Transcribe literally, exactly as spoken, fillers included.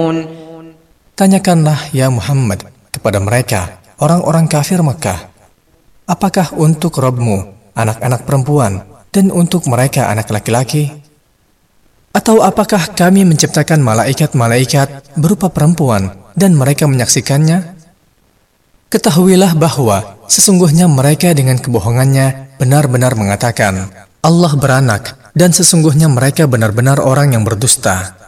Tanyakanlah ya Muhammad kepada mereka, orang-orang kafir Mekah, apakah untuk Rabbmu anak-anak perempuan dan untuk mereka anak laki-laki? Atau apakah kami menciptakan malaikat-malaikat berupa perempuan dan mereka menyaksikannya? Ketahuilah bahwa sesungguhnya mereka dengan kebohongannya benar-benar mengatakan Allah beranak, dan sesungguhnya mereka benar-benar orang yang berdusta.